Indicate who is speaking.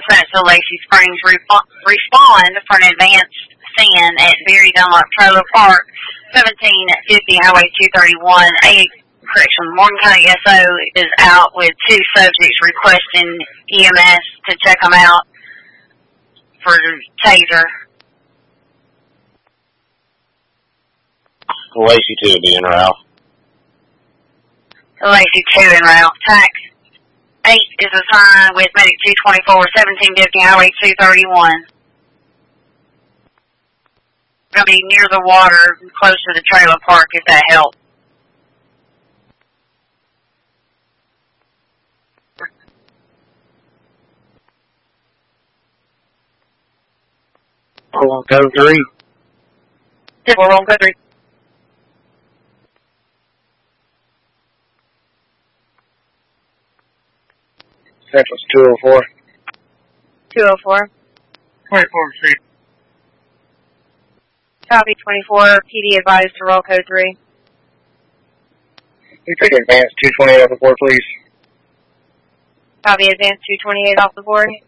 Speaker 1: Dispatch to Lacey Springs respond for an advanced SIN at Barry Dunlop Trailer Park, 1750 Highway 231. Morgan County SO is out with 2 subjects requesting EMS to check them out for taser.
Speaker 2: Lacey 2 will be en route.
Speaker 1: Lacey 2 en route. TAC 8 is assigned with Medic 224, 1750 Highway 231. Going to be near the water, close to the trailer park, if that helps.
Speaker 3: We're on code 3.
Speaker 1: We're on code 3.
Speaker 3: Central's 204.
Speaker 1: 204.
Speaker 3: 24 feet.
Speaker 1: Copy 24. PD advised to roll code 3.
Speaker 3: You take advance 228 off the board, please.
Speaker 1: Copy advance 228 off the board.